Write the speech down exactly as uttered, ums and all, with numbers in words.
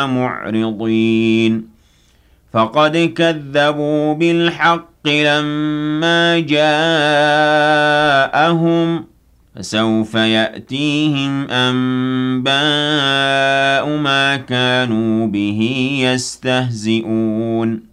معرضين فقد كذبوا بالحق لما جاءهم فسوف يأتيهم أنباء ما كانوا به يستهزئون